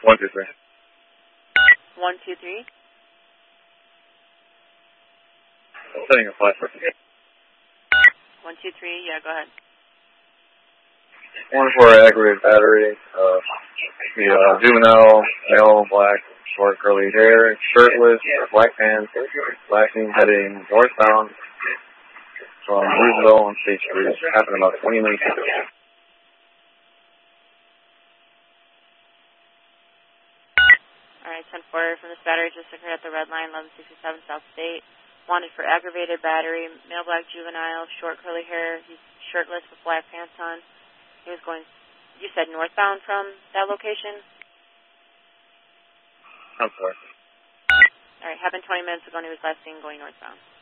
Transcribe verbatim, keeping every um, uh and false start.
One, two, three. One, two, three. Setting a flash. One, two, three. Yeah, go ahead. One for aggravated battery. Uh, the uh, juvenile, male, black, short curly hair, shirtless, black pants, flashing, heading northbound from Roosevelt on State Street. Happened about twenty minutes ago. All right, ten four from this battery just occurred at the red line, eleven sixty-seven South State. Wanted for aggravated battery, male, black, juvenile, short curly hair. He's shirtless with black pants on. He was going, you said northbound from that location? I'm sorry. All right, happened twenty minutes ago and he was last seen going northbound.